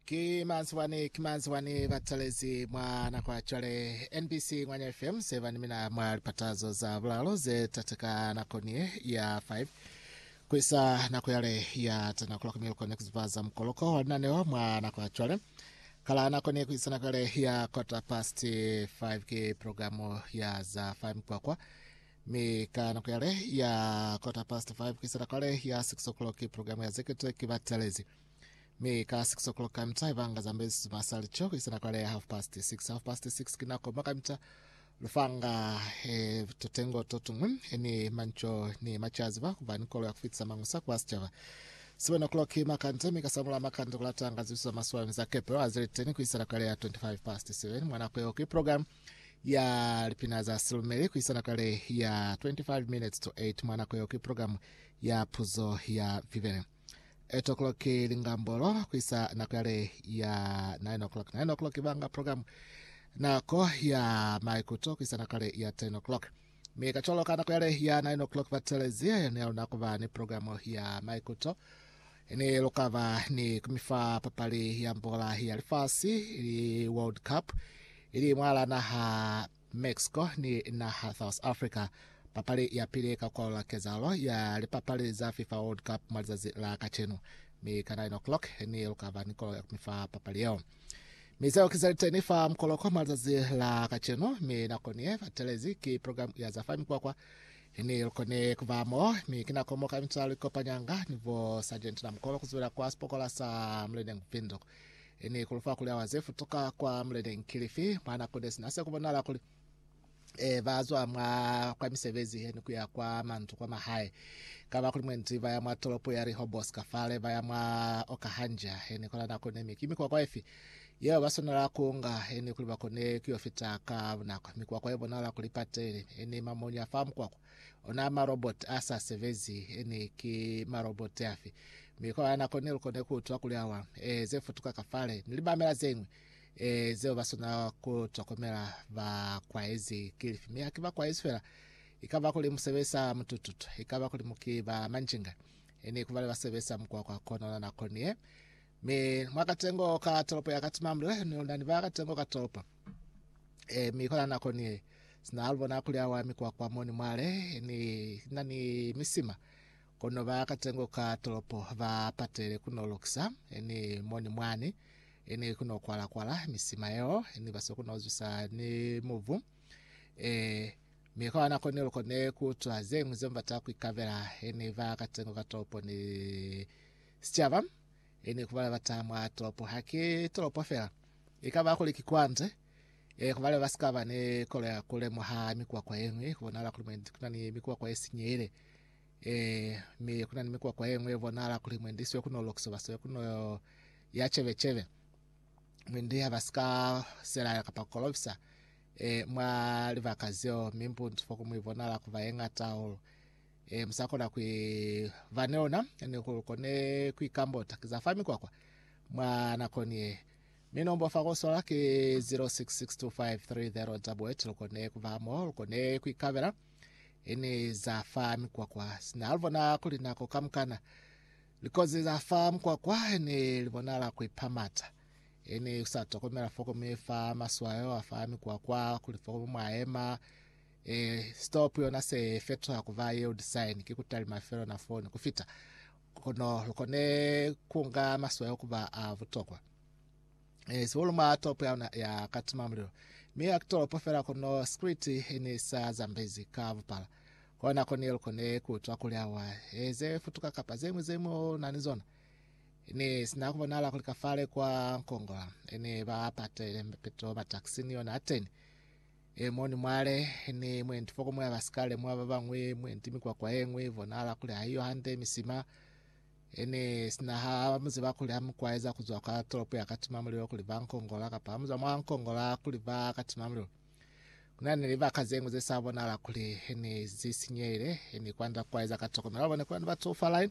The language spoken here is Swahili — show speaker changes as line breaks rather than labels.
Kimanzwani vatalezi mwana kwa chole NBC Ngwanya FM 7 mina mwa patazo za vlalo ze tataka nakonie ya 5 kwisa nakoyale ya tana kuloka milko nekuzivaza mkoloko wananewa mwana kwa chole kala nakonie kwisa nakale ya 5:15 ki programu ya za 5 kwa mika nakoyale ya 5:15 kwisa nakale ya 6 o'clock ki programu ya zekete kivatalezi Mika 6 o'clock kamta ivanga zambezi masali choko isana kwa lea 6:30 kinako makamta lufanga tutengo totungum ni mancho ni machaziva kuba nikolo ya kufitsa mangusa kwa sichava 7 o'clock makanta mika samula makanta kulatanga zisu maswala za kepe waziriteni kuisana kwa lea 7:25 mwana kwa yoki program ya lipinaza silumeri kuisana kwa lea ya 25 minutes to 8 mwana kwa yoki program ya puzo ya vivene 8 o'clock lingambolo kuisa nakwale ya 9 o'clock ibanga program nako ya maikuto kuisa nakwale ya 10 o'clock mikacholo kana kwale ya 9 o'clock vatelezia ya nakuva ni programu ya maikuto ni lukava ni kumifa papali ya mbola ya lifasi ili World Cup ili mwala na Mexico ni na South Africa papali ya pili kwa la kezalo ya lipapali za FIFA World Cup malizazi la kachenu mika 9 o'clock ni lukava niko mifa papali yao mizeo kizalite nifa mkoloko malizazi la kachenu mi nakonie vatelezi ki program ya zafami kwa ni lukone kuvamo mi kina komoka mta liko panyanga nivo sergeant na mkolo kuzula kwa spokola sa mlende mpindo ni kulufa kulia wazefu toka kwa mlende nkilifi maana kodesi nase kubonala kuli vazwa mwa kwa misevezi ni kuya kwa mantu kwa mahai kama kulimwenti vaya mwa tolopo ya Rihobos kafale vaya mwa Okahanja ni kola na kone mikimi kwa efi yeo basona la kuunga ni kuliba kone kiofita ka na mikwa kwa hebo nala kulipate ni mamonya famu kwa ona marobot asa sevezi ni ki marobot yafi mikwa na kone kone kutwa kuliawa zefu tuka kafale nilibamela zengwe zeo basona kutokomela va kwa ezi kilifi mi akiva kwa ezi fela ikava kuli musevesa mtututu ikava kuli mukiva manjinga ni kuvale basevesa mkwa kwa kono na konie mi mwakatengo ka tolopo ya katimamle ni ndani va katengo ka tolopo mi kola na konie sina alvo na kulia wa mikwa kwa moni mwale ni nani misima kono va katengo ka tolopo va patele kuno lokisa ni moni mwani ni kuno kwala misima yao ni baso kuno zusa ni muvu mikoa na konelo kone kutwa zengu zembata kuikavera ni va katengo katopo ni stiava ni kuvala batamwa topo haki topo fera ikava kuli kikwanze kuvala baskava ni kole kule moha mikwa kwa yengwe kubonala kulimwendi kuna ni mikwa kwa esinyere mi kuna ni mikwa kwa yengwe bonala kulimwendi sio kuno lokso baso kuno ya cheve mwindi abaska sela kapakolovisa mwa livakazio mimpu ntufoko muivonala kuvaenga tao msako na kui vaneona ni kone kui kambota kizafami kwa mwa nakoni minombo fakoso laki 06625308 lokone kuvamo lokone kui kamera ini zafami kwa sinalvona kuli nako kamkana likozi zafami kwa ni livonala kui pamata ini usato komera foko mefa maswayo afami kwa kulifoko mwaema stop yona se fetra kuva yield sign kikutali mafero na phone kufita kono lokone kunga maswayo kuva avutokwa solo ma top ya katimamlo mi actor pofera kono script ini sa zambezi kavupala kona konel kone kutwa kuliawa eze futuka kapaze muzemo nanizona ni sinakubonala kulikafale kwa Kongola ni bapate petro mataxini ona 10 moni mwale ni mwenti foko mwa baskale mwa babangwe mwenti mikwa kwa engwe vonala kule ayo hande misima ni sinaha muziba kule amkwaiza kuzwa kwa tropo ya katimamulio kuli Kongola kapamuza mwa Kongola kuli ba katimamulio kuna niliva kazengu zesabonala kuli ni zisinyere ni kwanda kwaiza katoko nalabo ne kwanda batofa line